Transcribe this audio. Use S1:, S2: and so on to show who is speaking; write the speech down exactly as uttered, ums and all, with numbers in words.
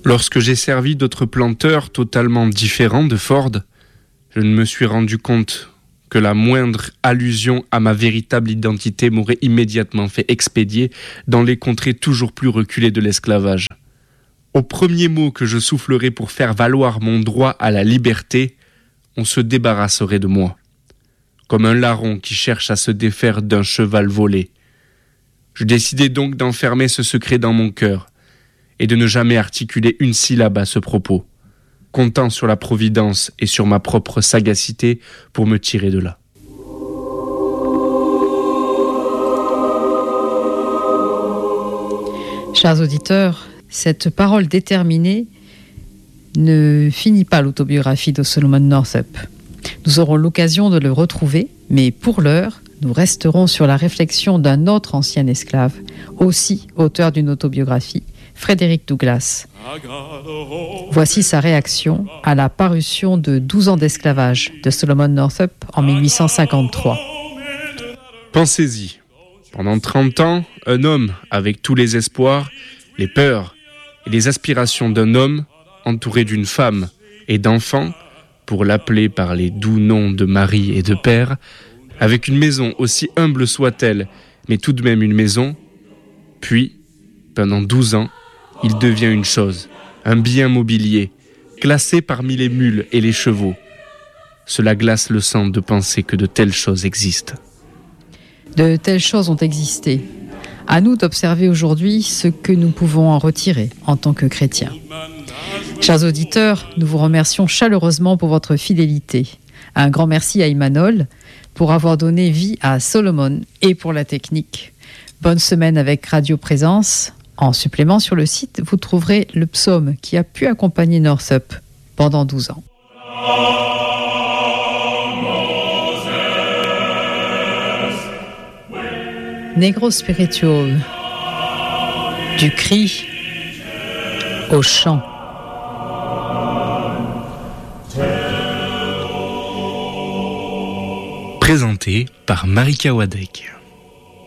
S1: Lorsque j'ai servi d'autres planteurs totalement différents de Ford, je ne me suis rendu compte que la moindre allusion à ma véritable identité m'aurait immédiatement fait expédier dans les contrées toujours plus reculées de l'esclavage. Au premier mot que je soufflerais pour faire valoir mon droit à la liberté, on se débarrasserait de moi, comme un larron qui cherche à se défaire d'un cheval volé. Je décidai donc d'enfermer ce secret dans mon cœur et de ne jamais articuler une syllabe à ce propos, comptant sur la providence et sur ma propre sagacité pour me tirer de là.
S2: Chers auditeurs, cette parole déterminée ne finit pas l'autobiographie de Solomon Northup. Nous aurons l'occasion de le retrouver, mais pour l'heure, nous resterons sur la réflexion d'un autre ancien esclave, aussi auteur d'une autobiographie, Frederick Douglass. Voici sa réaction à la parution de douze ans d'esclavage de Solomon Northup en dix-huit cent cinquante-trois.
S1: Pensez-y, pendant trente ans, un homme avec tous les espoirs, les peurs et les aspirations d'un homme entouré d'une femme et d'enfants, pour l'appeler par les doux noms de mari et de père, avec une maison aussi humble soit-elle, mais tout de même une maison, puis, pendant douze ans, il devient une chose, un bien mobilier, classé parmi les mules et les chevaux. Cela glace le sang de penser que de telles choses existent.
S2: De telles choses ont existé. À nous d'observer aujourd'hui ce que nous pouvons en retirer en tant que chrétiens. Chers auditeurs, nous vous remercions chaleureusement pour votre fidélité. Un grand merci à Emmanuel pour avoir donné vie à Solomon et pour la technique. Bonne semaine avec Radio Présence. En supplément sur le site, vous trouverez le psaume qui a pu accompagner Northup pendant douze ans. Negro Spiritual, du cri au chant.
S1: Présenté par Marika Wadek.